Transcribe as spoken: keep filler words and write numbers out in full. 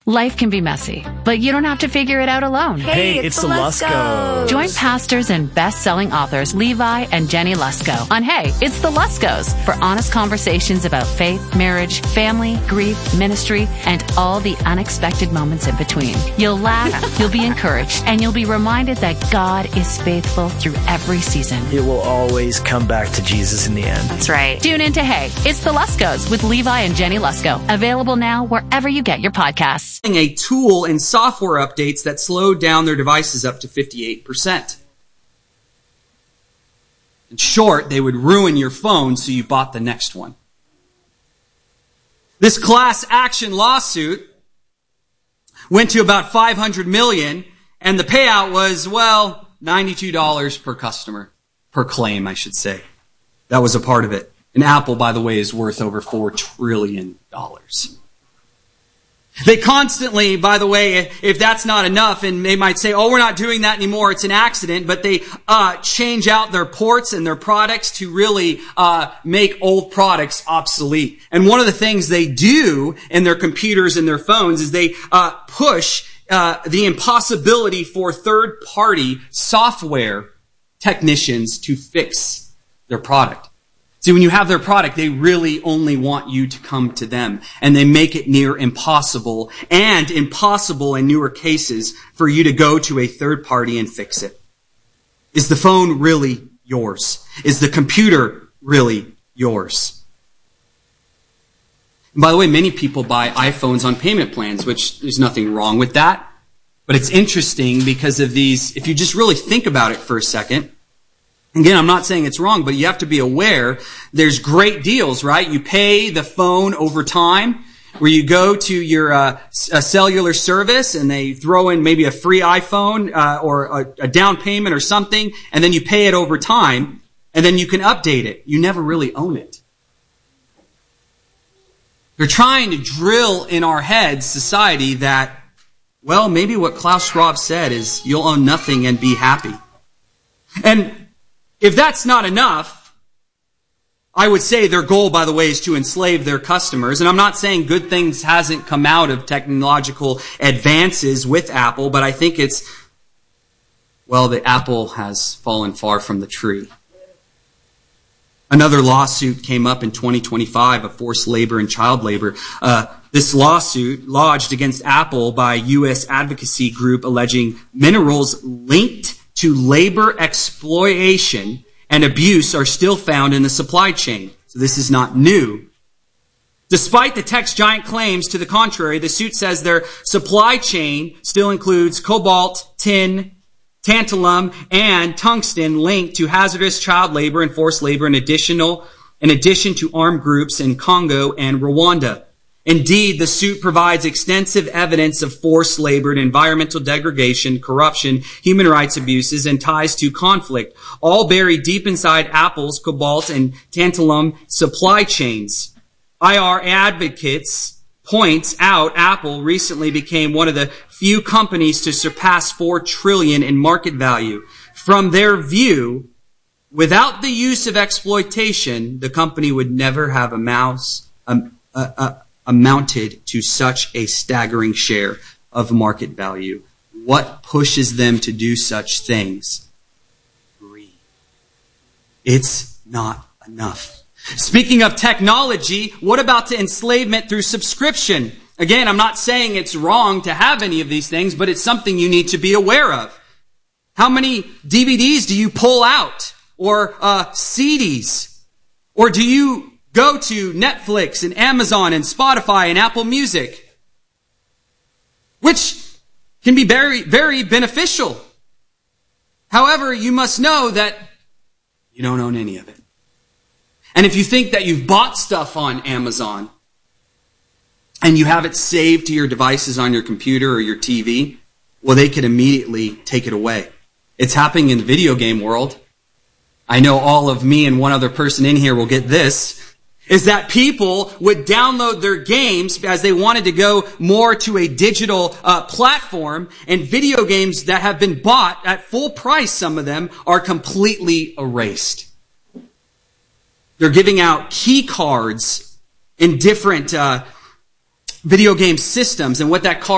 Life can be messy, but you don't have to figure it out alone. Hey, Hey, it's, it's the the Luskos. Join pastors and best-selling authors Levi and Jenny Lusko on Hey, It's the Luskos for honest conversations about faith, marriage, family, grief, ministry, and all the unexpected moments in between. You'll laugh, you'll be encouraged, and you'll be reminded that God is faithful through every season. It will always come back to Jesus in the end. That's right. Tune in to Hey, It's the Luskos with Levi and Jenny Lusko. Available now wherever you get your podcasts. A tool and software updates that slowed down their devices up to fifty-eight percent. In short, they would ruin your phone, so you bought the next one. This class action lawsuit went to about five hundred million dollars, and the payout was, well, ninety-two dollars per customer, per claim, I should say. That was a part of it. And Apple, by the way, is worth over four trillion dollars. They constantly, by the way, if that's not enough, and they might say, oh, we're not doing that anymore, it's an accident, but they uh change out their ports and their products to really uh make old products obsolete. And one of the things they do in their computers and their phones is they uh push uh the impossibility for third-party software technicians to fix their product. See, when you have their product, they really only want you to come to them. And they make it near impossible, and impossible in newer cases, for you to go to a third party and fix it. Is the phone really yours? Is the computer really yours? And by the way, many people buy iPhones on payment plans, which there's nothing wrong with that. But it's interesting because of these, if you just really think about it for a second. Again, I'm not saying it's wrong, but you have to be aware there's great deals, right? You pay the phone over time, where you go to your uh, a cellular service and they throw in maybe a free iPhone uh, or a, a down payment or something, and then you pay it over time, and then you can update it. You never really own it. They're trying to drill in our heads, society, that, well, maybe what Klaus Schwab said is you'll own nothing and be happy. And if that's not enough, I would say their goal, by the way, is to enslave their customers. And I'm not saying good things hasn't come out of technological advances with Apple, but I think it's, well, the apple has fallen far from the tree. Another lawsuit came up in twenty twenty-five of forced labor and child labor. Uh, this lawsuit lodged against Apple by U S advocacy group alleging minerals linked to labor exploitation and abuse are still found in the supply chain. So this is not new. Despite the tech giant claims to the contrary, the suit says their supply chain still includes cobalt, tin, tantalum, and tungsten linked to hazardous child labor and forced labor in additional, in addition to armed groups in Congo and Rwanda. Indeed, the suit provides extensive evidence of forced labor and environmental degradation, corruption, human rights abuses, and ties to conflict, all buried deep inside Apple's cobalt and tantalum supply chains. I R advocates points out Apple recently became one of the few companies to surpass four trillion dollars in market value. From their view, without the use of exploitation, the company would never have a mouse, um, a, a, amounted to such a staggering share of market value. What pushes them to do such things? Greed. It's not enough. Speaking of technology, what about the enslavement through subscription? Again, I'm not saying it's wrong to have any of these things, but it's something you need to be aware of. How many D V Ds do you pull out? Or uh, C Ds? Or do you go to Netflix and Amazon and Spotify and Apple Music, which can be very, very beneficial. However, you must know that you don't own any of it. And if you think that you've bought stuff on Amazon and you have it saved to your devices on your computer or your T V, well, they could immediately take it away. It's happening in the video game world. I know all of me and one other person in here will get this. Is that people would download their games as they wanted to go more to a digital uh, platform, and video games that have been bought at full price, some of them, are completely erased. They're giving out key cards in different uh, video game systems, and what that card